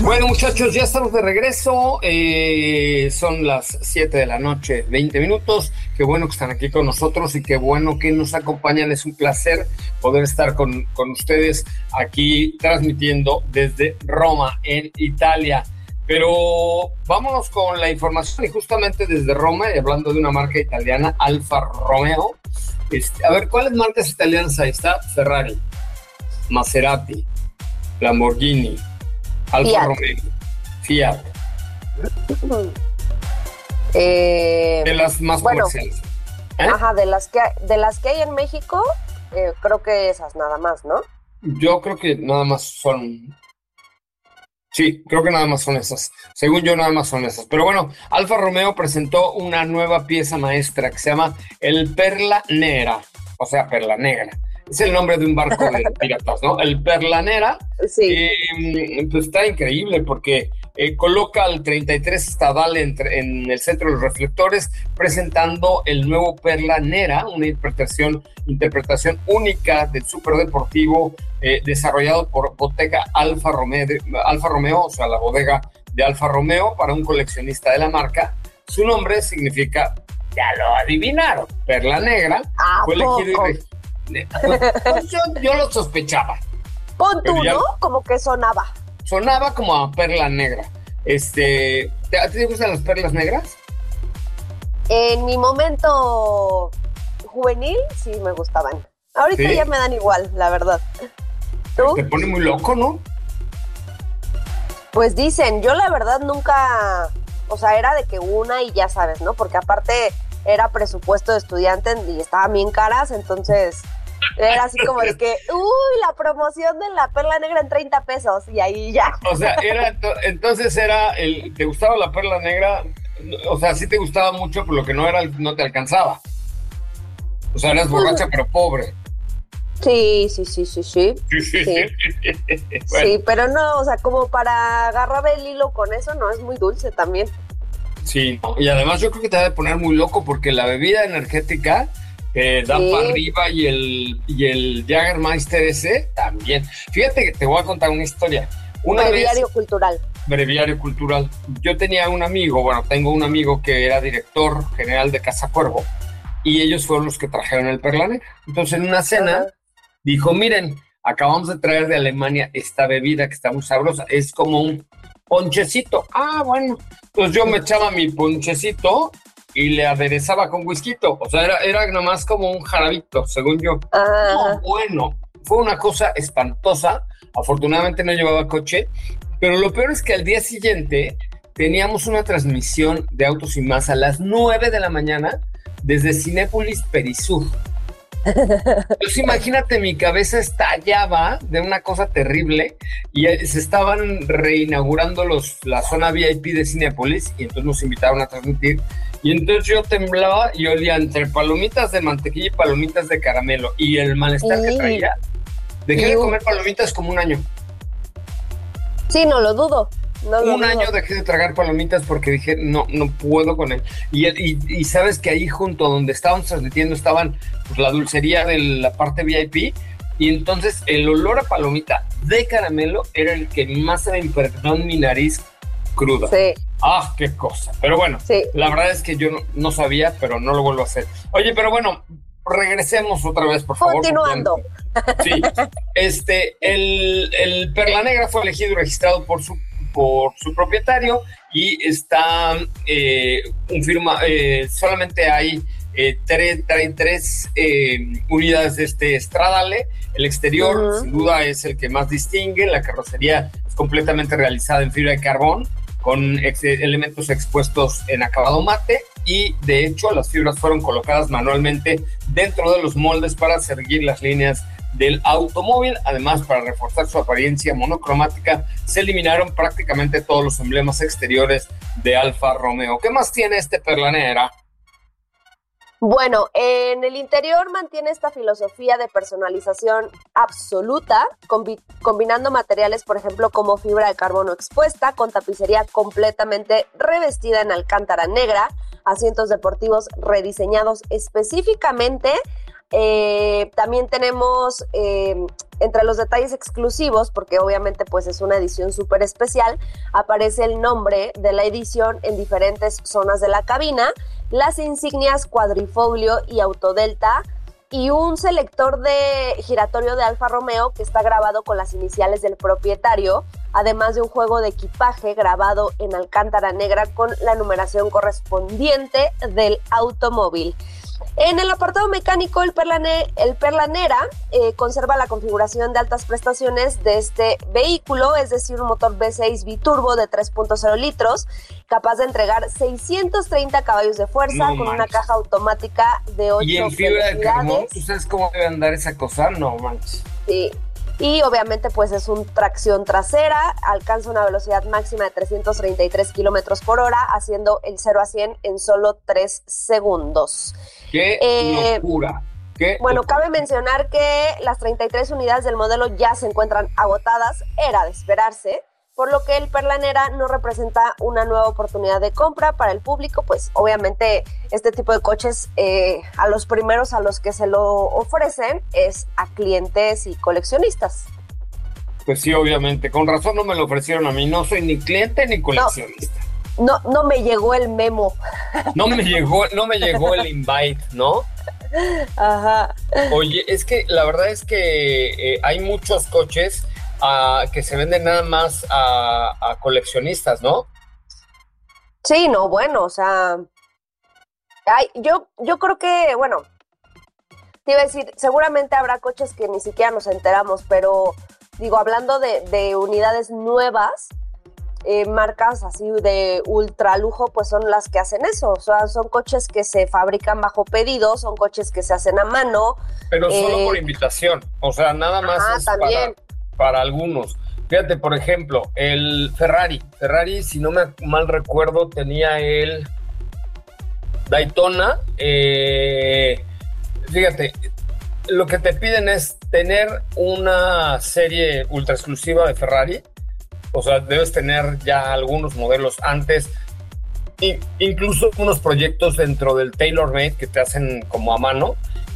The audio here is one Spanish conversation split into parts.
Bueno, muchachos, ya estamos de regreso. Son las 7 de la noche, 20 minutos. Qué bueno que están aquí con nosotros y qué bueno que nos acompañan. Es un placer poder estar con ustedes aquí transmitiendo desde Roma, en Italia. Pero vámonos con la información y justamente desde Roma, y hablando de una marca italiana, Alfa Romeo. A ver, ¿cuáles marcas italianas ahí está? Ferrari, Maserati, Lamborghini, Alfa Romeo, Fiat. De las más comerciales. Ajá, de las que hay en México, creo que esas nada más, ¿no? Yo creo que nada más son... Sí, creo que nada más son esas. Según yo, nada más son esas. Pero bueno, Alfa Romeo presentó una nueva pieza maestra que se llama el Perla Nera. O sea, Perla Negra. Es el nombre de un barco de piratas, ¿no? El Perla Nera. Sí. Pues está increíble porque coloca al 33 Estadal en el centro de los reflectores, presentando el nuevo Perla Nera, una interpretación única del superdeportivo desarrollado por Bottega Alfa Romeo, o sea, la bodega de Alfa Romeo, para un coleccionista de la marca. Su nombre significa, ya lo adivinaron, Perla Negra. Fue elegido pues yo lo sospechaba. Pon tú, ¿no? Como que sonaba. Sonaba como a Perla Negra. ¿A ti te gustan las perlas negras? En mi momento juvenil, sí me gustaban. Ahorita ¿sí? Ya me dan igual, la verdad. ¿Tú? Te pone muy loco, ¿no? Pues dicen, yo la verdad nunca... O sea, era de que una y ya sabes, ¿no? Porque aparte era presupuesto de estudiante y estaban bien caras, entonces... Era así como de que, la promoción de la perla negra en 30 pesos y ahí ya. O sea, entonces ¿te gustaba la perla negra? O sea, sí te gustaba mucho, pero lo que no te alcanzaba. O sea, eras borracha pero pobre. Sí. Bueno. Sí, pero no, o sea, como para agarrar el hilo con eso, no, es muy dulce también. Sí, y además yo creo que te va a poner muy loco porque la bebida energética... da para arriba y el Jägermeister ese también. Fíjate que te voy a contar una historia. Breviario cultural. Yo tengo un amigo que era director general de Casa Cuervo y ellos fueron los que trajeron el Perla Negra. Entonces en una cena dijo, miren, acabamos de traer de Alemania esta bebida que está muy sabrosa, es como un ponchecito. Bueno, pues yo me echaba mi ponchecito y le aderezaba con whisky, o sea, era nomás como un jarabito, según yo. No, bueno, fue una cosa espantosa. Afortunadamente no llevaba coche, pero lo peor es que al día siguiente teníamos una transmisión de Autos y Más a las 9 de la mañana desde Cinépolis Perisur. Pues imagínate, mi cabeza estallaba de una cosa terrible y se estaban reinaugurando la zona VIP de Cinépolis y entonces nos invitaron a transmitir y entonces yo temblaba y olía entre palomitas de mantequilla y palomitas de caramelo y el malestar que traía. Dejé de comer palomitas como un año. Sí, no lo dudo. Un año dejé de tragar palomitas porque dije, no puedo con él. Y sabes que ahí junto donde estábamos transmitiendo estaban pues, la dulcería de la parte VIP y entonces el olor a palomita de caramelo era el que más se me impregnó en mi nariz cruda. Sí. Qué cosa. Pero bueno, La verdad es que yo no sabía, pero no lo vuelvo a hacer. Oye, pero bueno, regresemos otra vez, por favor. Continuando. Sí. El Perla Negra fue elegido y registrado por su propietario y está solamente hay tres unidades de este Stradale. El exterior sin duda es el que más distingue. La carrocería es completamente realizada en fibra de carbón con elementos expuestos en acabado mate y de hecho las fibras fueron colocadas manualmente dentro de los moldes para seguir las líneas del automóvil. Además, para reforzar su apariencia monocromática, se eliminaron prácticamente todos los emblemas exteriores de Alfa Romeo. ¿Qué más tiene este Perla Negra? Bueno, en el interior mantiene esta filosofía de personalización absoluta, combinando materiales, por ejemplo, como fibra de carbono expuesta, con tapicería completamente revestida en alcántara negra, asientos deportivos rediseñados específicamente También tenemos entre los detalles exclusivos, porque obviamente pues es una edición súper especial, aparece el nombre de la edición en diferentes zonas de la cabina, las insignias cuadrifoglio y autodelta, y un selector de giratorio de Alfa Romeo que está grabado con las iniciales del propietario, además de un juego de equipaje grabado en alcántara negra con la numeración correspondiente del automóvil. En el apartado mecánico, el Perlanera conserva la configuración de altas prestaciones de este vehículo, es decir, un motor V6 biturbo de 3.0 litros, capaz de entregar 630 caballos de fuerza, con una caja automática de 8 velocidades. Y en fibra de carbón, ¿tú sabes cómo debe andar esa cosa? No manches. Sí. Y obviamente pues es un tracción trasera, alcanza una velocidad máxima de 333 kilómetros por hora, haciendo el 0 a 100 en solo 3 segundos. ¡Qué locura! Bueno, cabe mencionar que las 33 unidades del modelo ya se encuentran agotadas, era de esperarse, por lo que el Perlanera no representa una nueva oportunidad de compra para el público, pues obviamente este tipo de coches a los primeros a los que se lo ofrecen es a clientes y coleccionistas. Pues sí, obviamente, con razón no me lo ofrecieron a mí, no soy ni cliente ni coleccionista. No me llegó el memo. No me llegó el invite, ¿no? Ajá. Oye, es que la verdad es que hay muchos coches que se venden nada más a coleccionistas, ¿no? Sí, no, bueno, o sea, yo creo que, bueno, te iba a decir, seguramente habrá coches que ni siquiera nos enteramos, pero digo, hablando de unidades nuevas, marcas así de ultralujo, pues son las que hacen eso, o sea, son coches que se fabrican bajo pedido, son coches que se hacen a mano. Pero solo por invitación, o sea, nada más es también. Para algunos. Fíjate, por ejemplo, el Ferrari, si no me mal recuerdo, tenía el Daytona. Fíjate, lo que te piden es tener una serie ultra exclusiva de Ferrari. O sea, debes tener ya algunos modelos antes, incluso unos proyectos dentro del TaylorMade que te hacen como a mano.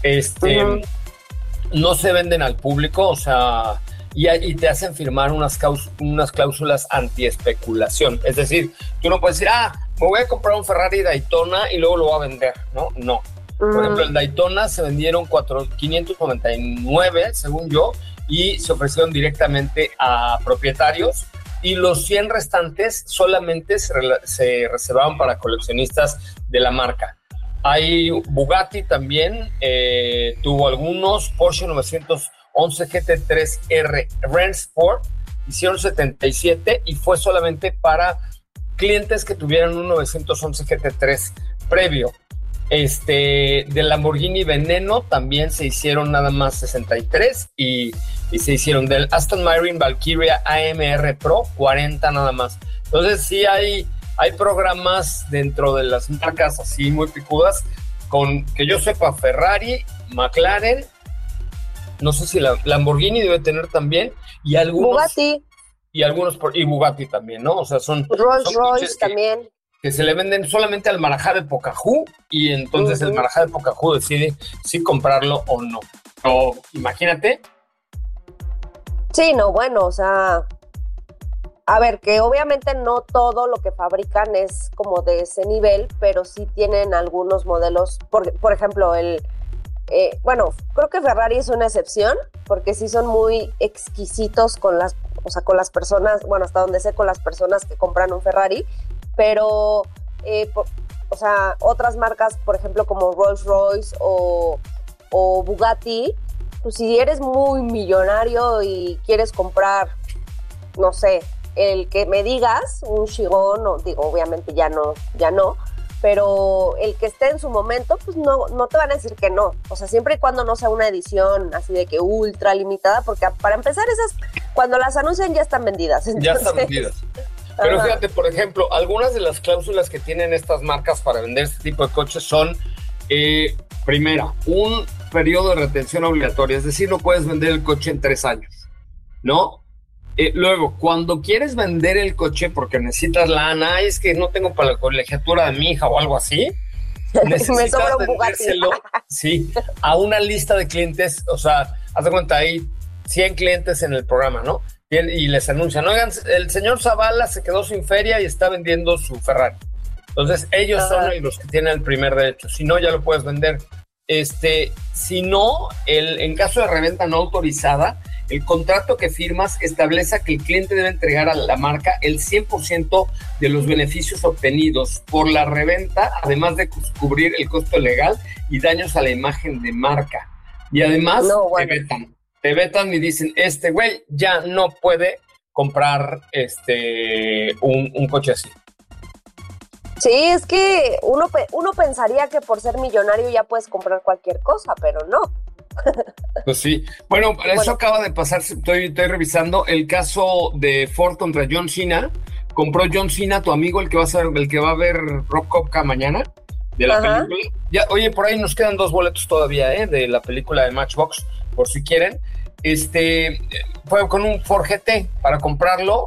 No se venden al público, o sea, y te hacen firmar unas cláusulas anti-especulación. Es decir, tú no puedes decir, me voy a comprar un Ferrari Daytona y luego lo voy a vender, ¿no? No. Por ejemplo, el Daytona se vendieron 599, según yo, y se ofrecieron directamente a propietarios, y los 100 restantes solamente se reservaban para coleccionistas de la marca. Hay Bugatti también, tuvo algunos, Porsche 911 GT3R Rennsport, hicieron 77 y fue solamente para clientes que tuvieran un 911 GT3 previo. De Lamborghini Veneno también se hicieron nada más 63 y se hicieron del Aston Martin Valkyria AMR Pro 40 nada más. Entonces sí hay programas dentro de las marcas así muy picudas, con que yo sepa Ferrari, McLaren, no sé si la Lamborghini debe tener también, y algunos Bugatti. Y Bugatti también, ¿no? O sea, son Rolls Royce también. Que se le venden solamente al Marajá de Pocahú, y entonces el Marajá de Pocahú decide si comprarlo o no. O imagínate. Sí, no, bueno, o sea, a ver, que obviamente no todo lo que fabrican es como de ese nivel, pero sí tienen algunos modelos, por ejemplo, bueno, creo que Ferrari es una excepción, porque sí son muy exquisitos con las personas, bueno, hasta donde sé, con las personas que compran un Ferrari, pero, o sea, otras marcas, por ejemplo, como Rolls Royce o Bugatti, pues si eres muy millonario y quieres comprar, no sé, el que me digas, un Chiron, digo, obviamente ya no, pero el que esté en su momento, pues no te van a decir que no. O sea, siempre y cuando no sea una edición así de que ultra limitada, porque para empezar esas, cuando las anuncian ya están vendidas. Entonces, ya están vendidas. Pero fíjate, por ejemplo, algunas de las cláusulas que tienen estas marcas para vender este tipo de coches son, primera, un periodo de retención obligatoria, es decir, no puedes vender el coche en 3 años, ¿no? Luego, cuando quieres vender el coche porque necesitas lana, es que no tengo para la colegiatura de mi hija o algo así, necesitas sobra un Bugatti. vendérselo, sí, a una lista de clientes. O sea, haz de cuenta, hay 100 clientes en el programa, ¿no? Y les anuncian, oigan, el señor Zavala se quedó sin feria y está vendiendo su Ferrari. Entonces, ellos son los que tienen el primer derecho. Si no, ya lo puedes vender. Si no, en caso de reventa no autorizada, el contrato que firmas establece que el cliente debe entregar a la marca el 100% de los beneficios obtenidos por la reventa, además de cubrir el costo legal y daños a la imagen de marca. Y además te vetan y dicen, güey ya no puede comprar un coche así. Sí, es que uno pensaría que por ser millonario ya puedes comprar cualquier cosa, pero no. Pues sí. Bueno, eso acaba de pasar, estoy revisando el caso de Ford contra John Cena. Compró John Cena, tu amigo, el que va a ver Rob Kopka mañana, de la película. Ya, oye, por ahí nos quedan 2 boletos todavía, de la película de Matchbox, por si quieren. Fue con un Ford GT para comprarlo.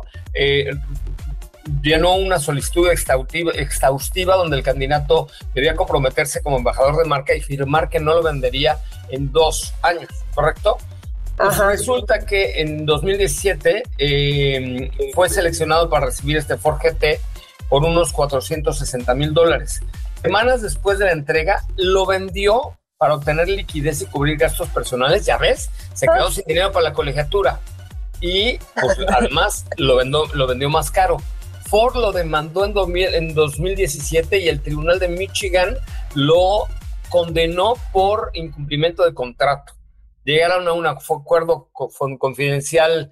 Llenó una solicitud exhaustiva donde el candidato debía comprometerse como embajador de marca y firmar que no lo vendería en 2 años, ¿correcto? Pues resulta que en 2017 fue seleccionado para recibir este Ford GT por unos $460,000. Semanas después de la entrega, lo vendió para obtener liquidez y cubrir gastos personales. Ya ves, se quedó sin dinero para la colegiatura y pues, además lo vendió más caro. Ford lo demandó en 2017 y el Tribunal de Michigan lo condenó por incumplimiento de contrato. Llegaron a un acuerdo confidencial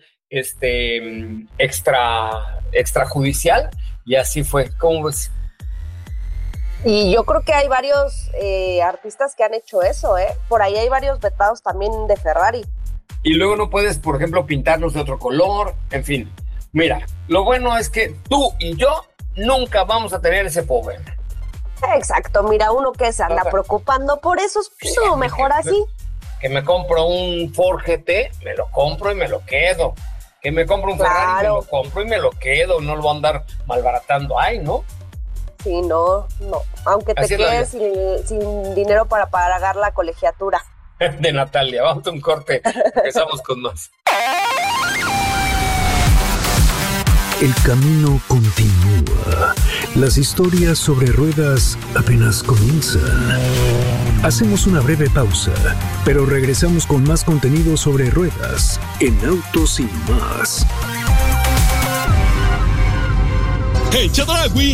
extrajudicial y así fue. ¿Cómo ves? Y yo creo que hay varios artistas que han hecho eso, ¿eh? Por ahí hay varios vetados también de Ferrari. Y luego no puedes, por ejemplo, pintarlos de otro color, en fin. Mira, lo bueno es que tú y yo nunca vamos a tener ese problema. Exacto, mira, uno que se anda preocupando por eso, es mejor así. Que me compro un Ford GT, me lo compro y me lo quedo. Que me compro un Ferrari, me lo compro y me lo quedo. No lo voy a andar malbaratando. Ay, ¿no? Sí, no. Aunque te quedes sin dinero para pagar la colegiatura. De Natalia, vamos a un corte. Empezamos con más. El camino continúa. Las historias sobre ruedas apenas comienzan. Hacemos una breve pausa, pero regresamos con más contenido sobre ruedas en Autos y Más. Hey, Chedraui